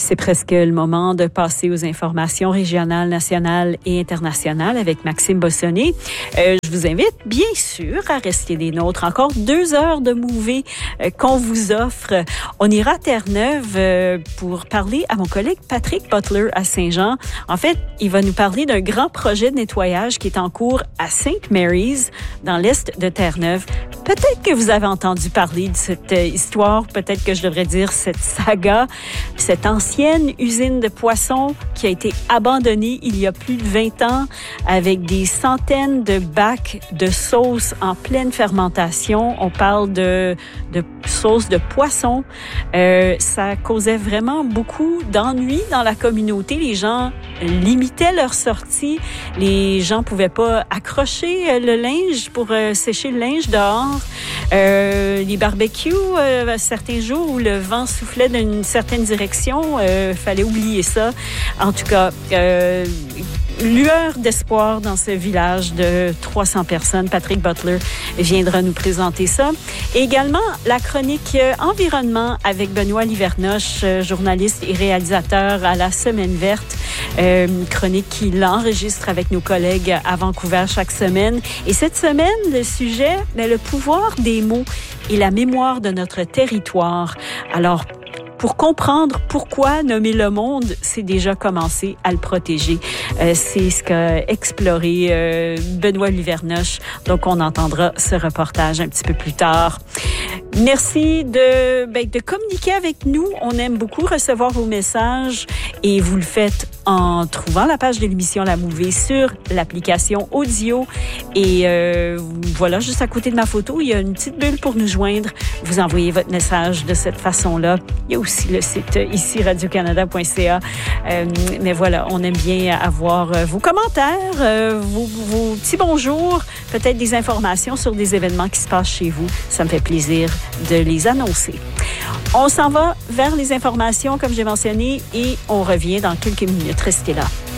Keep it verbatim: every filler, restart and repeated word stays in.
C'est presque le moment de passer aux informations régionales, nationales et internationales avec Maxime Bossonné. Euh, je vous invite, bien sûr, à rester des nôtres. Encore deux heures de mouvée euh, qu'on vous offre. On ira à Terre-Neuve euh, pour parler à mon collègue Patrick Butler à Saint-Jean. En fait, il va nous parler d'un grand projet de nettoyage qui est en cours à Saint Mary's, dans l'est de Terre-Neuve. Peut-être que vous avez entendu parler de cette euh, histoire, peut-être que je devrais dire cette saga, cette ancienne usine de poissons qui a été abandonnée il y a plus de vingt ans avec des centaines de bacs de sauce en pleine fermentation. On parle de, de sauce de poisson. Euh, ça causait vraiment beaucoup d'ennuis dans la communauté. Les gens limitaient leurs sorties. Les gens pouvaient pas accrocher le linge pour euh, sécher le linge dehors. Euh, les barbecues, euh, certains jours où le vent soufflait d'une certaine direction, euh, fallait oublier ça. En tout cas, euh, lueur d'espoir dans ce village de trois cents personnes. Patrick Butler viendra nous présenter ça. Et également, la chronique environnement avec Benoît Livernoche, journaliste et réalisateur à la Semaine verte. Euh, une chronique qu'il enregistre avec nos collègues à Vancouver chaque semaine. Et cette semaine, le sujet, ben, le pouvoir des mots et la mémoire de notre territoire. Alors, pour comprendre pourquoi nommer le monde, c'est déjà commencer à le protéger. Euh, c'est ce qu'a exploré euh, Benoît Livernoche. Donc, on entendra ce reportage un petit peu plus tard. Merci de, ben, de communiquer avec nous. On aime beaucoup recevoir vos messages et vous le faites en trouvant la page de l'émission La Mouvée sur l'application audio. Et euh, voilà, juste à côté de ma photo, il y a une petite bulle pour nous joindre. Vous envoyez votre message de cette façon-là. Il y a aussi le site ici, radio canada point c a. Euh, mais voilà, on aime bien avoir euh, vos commentaires, euh, vos, vos petits bonjours, peut-être des informations sur des événements qui se passent chez vous. Ça me fait plaisir de les annoncer. On s'en va vers les informations, comme j'ai mentionné, et on revient dans quelques minutes. Restez là.